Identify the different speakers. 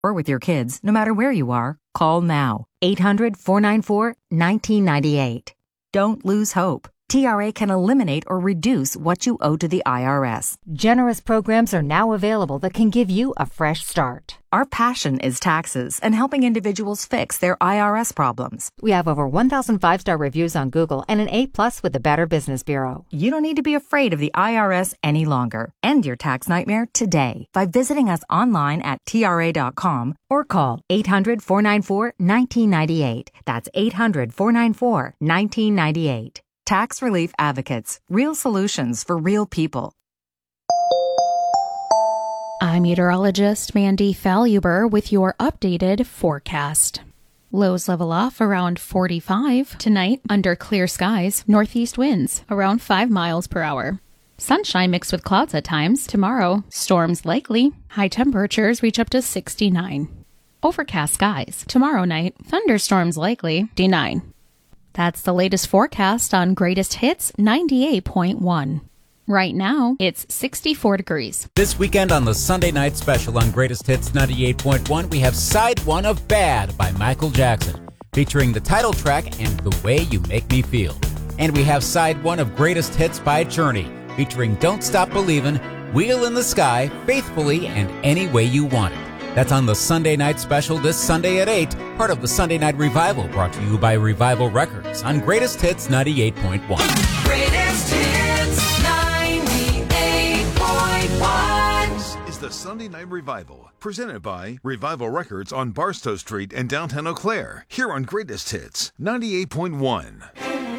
Speaker 1: or with your kids, no matter where you are, call now. 800-494-1998. Don't lose hope. TRA can eliminate or reduce what you owe to the IRS. Generous programs are now available that can give you a fresh start. Our passion is taxes and helping individuals fix their IRS problems. We have over 1,000 five-star reviews on Google and an A+ with the Better Business Bureau. You don't need to be afraid of the IRS any longer. End your tax nightmare today by visiting us online at TRA.com or call 800-494-1998. That's 800-494-1998. Tax Relief Advocates. Real solutions for real people.
Speaker 2: I'm meteorologist Mandy Faluber with your updated forecast. Lows level off around 45 tonight under clear skies, northeast winds around 5 miles per hour. Sunshine mixed with clouds at times. Tomorrow, storms likely. High temperatures reach up to 69. Overcast skies. Tomorrow night, thunderstorms likely. 59. That's the latest forecast on Greatest Hits 98.1. Right now, it's 64 degrees.
Speaker 3: This weekend on the Sunday night special on Greatest Hits 98.1, we have Side 1 of Bad by Michael Jackson, featuring the title track and The Way You Make Me Feel. And we have Side 1 of Greatest Hits by Journey, featuring Don't Stop Believin', Wheel in the Sky, Faithfully, and Any Way You Want It. That's on the Sunday night special this Sunday at 8, part of the Sunday Night Revival, brought to you by Revival Records on Greatest Hits 98.1.
Speaker 4: Greatest Hits 98.1.
Speaker 5: This is the Sunday Night Revival, presented by Revival Records on Barstow Street in downtown Eau Claire, here on Greatest Hits 98.1.